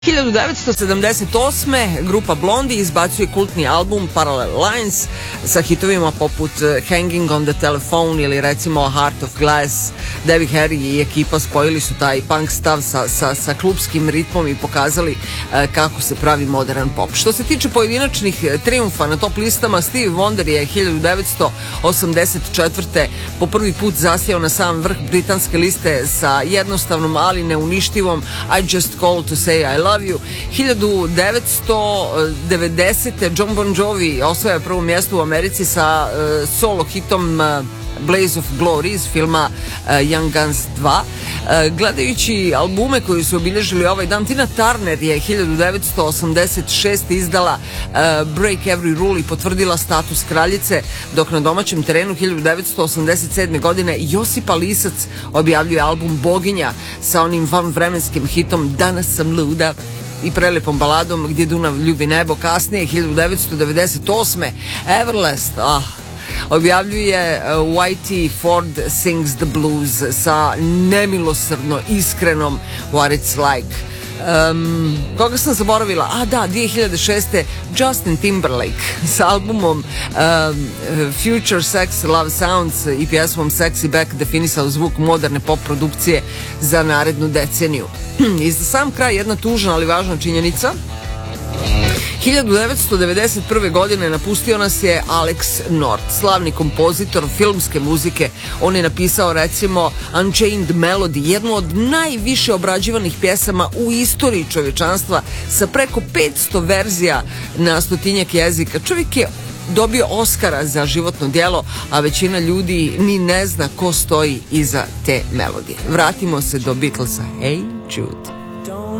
1978. grupa Blondie izbacuje kultni album Parallel Lines sa hitovima poput Hanging on the Telephone ili recimo Heart of Glass. Debbie Harry i ekipa spojili su taj punk stav sa klupskim ritmom i pokazali kako se pravi modern pop. Što se tiče pojedinačnih triumfa na top listama, Stevie Wonder je 1984. po prvi put zasjeo na sam vrh britanske liste sa jednostavnom ali neuništivom I Just Called to Say I Love You. 1990. John Bon Jovi osvaja prvo mjesto u Americi sa solo hitom Blaze of Glory iz filma Young Guns 2. Gledajući albume koji su obilježili ovaj dan, Tina Turner je 1986. izdala Break Every Rule i potvrdila status kraljice, dok na domaćem terenu 1987. godine Josipa Lisac objavljuje album Boginja sa onim vanvremenskim hitom Danas sam luda i prelepom baladom Gdje Dunav ljubi nebo. Kasnije 1998. Everlast objavljuje Whitey Ford Sings the Blues sa nemilosrdno iskrenom What It's Like. Koga sam zaboravila? 2006. Justin Timberlake sa albumom Future Sex Love Sounds i pjesmom Sexy Back definisao zvuk moderne pop produkcije za narednu deceniju. I za sam kraj jedna tužna ali važna činjenica. 1991. godine napustio nas je Alex North, slavni kompozitor filmske muzike. On je napisao recimo Unchained Melody, jednu od najviše obrađivanih pjesama u istoriji čovječanstva sa preko 500 verzija na stotinjak jezika. Čovjek je dobio Oscara za životno djelo, a većina ljudi ni ne zna ko stoji iza te melodije. Vratimo se do Beatlesa. Hey Jude.